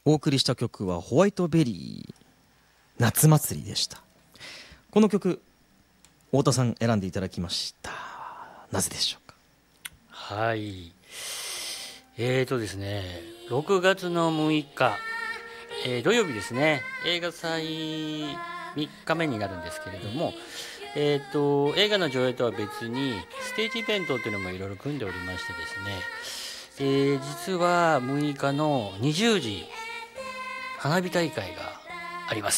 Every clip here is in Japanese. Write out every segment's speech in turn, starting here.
お送りした曲はホワイトベリー夏祭りでした。この曲太田さん選んでいただきました。なぜでしょうか？ はい、ですね、6月の6日、土曜日ですね、映画祭3日目になるんですけれども、映画の上映とは別にステージイベントというのもいろいろ組んでおりましてですね、実は6日の20時花火大会があります。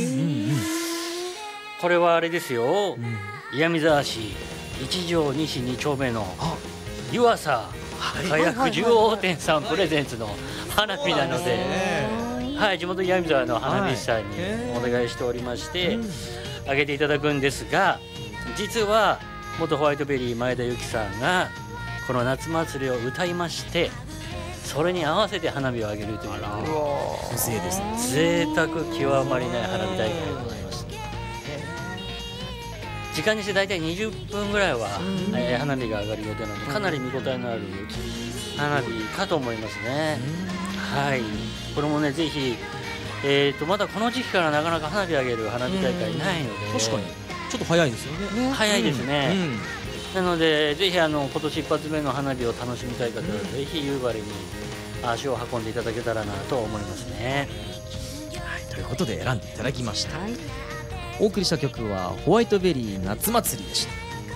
これはあれですよ、岩見沢市一条西2丁目の湯浅火薬十王店さんプレゼンツの花火なので、はい、地元岩見沢の花火師さんにお願いしておりましてあげていただくんですが、実は元ホワイトベリー前田由紀さんがこの夏祭りを歌いまして、それに合わせて花火を上げるという風情ですね。 贅沢極まりない花火大会でございます。時間にして大体20分ぐらいは、花火が上がる予定なので、かなり見応えのある花火かと思いますね。はい、これもねぜひ、まだこの時期からなかなか花火上げる花火大会ないので、 確かにちょっと早いですよね。 早いですね。なのでぜひ今年一発目の花火を楽しみたい方は、ぜひ夕張に足を運んでいただけたらなと思いますね。 はい、ということで選んでいただきました。お送りした曲はホワイトベリー夏祭りでした。